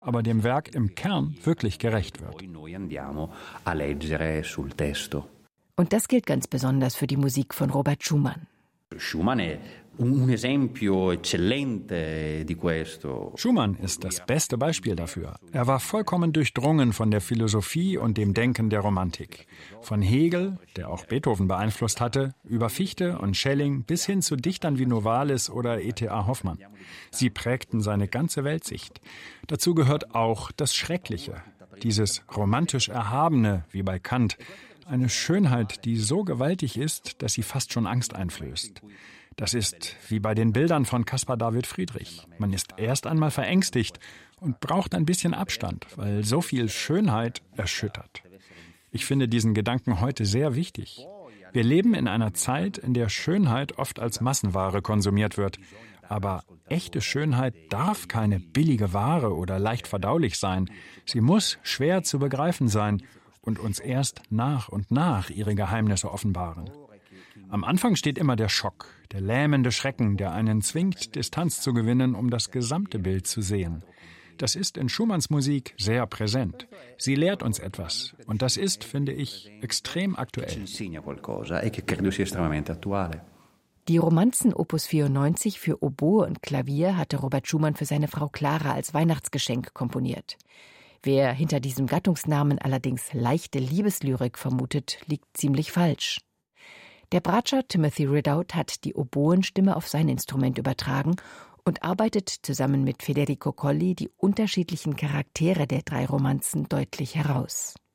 aber dem Werk im Kern wirklich gerecht wird. Und das gilt ganz besonders für die Musik von Robert Schumann. Schumann ist das beste Beispiel dafür. Er war vollkommen durchdrungen von der Philosophie und dem Denken der Romantik. Von Hegel, der auch Beethoven beeinflusst hatte, über Fichte und Schelling bis hin zu Dichtern wie Novalis oder E.T.A. Hoffmann. Sie prägten seine ganze Weltsicht. Dazu gehört auch das Schreckliche, dieses romantisch Erhabene, wie bei Kant. Eine Schönheit, die so gewaltig ist, dass sie fast schon Angst einflößt. Das ist wie bei den Bildern von Caspar David Friedrich. Man ist erst einmal verängstigt und braucht ein bisschen Abstand, weil so viel Schönheit erschüttert. Ich finde diesen Gedanken heute sehr wichtig. Wir leben in einer Zeit, in der Schönheit oft als Massenware konsumiert wird. Aber echte Schönheit darf keine billige Ware oder leicht verdaulich sein. Sie muss schwer zu begreifen sein und uns erst nach und nach ihre Geheimnisse offenbaren. Am Anfang steht immer der Schock, der lähmende Schrecken, der einen zwingt, Distanz zu gewinnen, um das gesamte Bild zu sehen. Das ist in Schumanns Musik sehr präsent. Sie lehrt uns etwas. Und das ist, finde ich, extrem aktuell. Die Romanzen Opus 94 für Oboe und Klavier hatte Robert Schumann für seine Frau Clara als Weihnachtsgeschenk komponiert. Wer hinter diesem Gattungsnamen allerdings leichte Liebeslyrik vermutet, liegt ziemlich falsch. Der Bratscher Timothy Ridout hat die Oboenstimme auf sein Instrument übertragen und arbeitet zusammen mit Federico Colli die unterschiedlichen Charaktere der 3 Romanzen deutlich heraus.